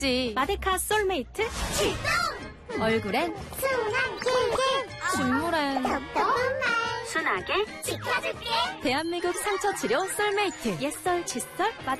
마데카 솔메이트 출동! 얼굴엔 순한 킬킬 중물엔 답답한 말 순하게 지켜줄게. 대한민국 상처 치료 솔메이트 옛썰 칫솔